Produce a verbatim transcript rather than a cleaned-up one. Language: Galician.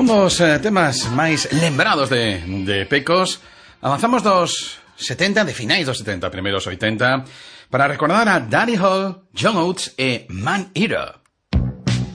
Un dos eh, temas máis lembrados de, de Pecos. Avanzamos dos setenta, de finais dos setenta, primeiros oitenta, para recordar a Danny Hall, John Oates e Man Eater.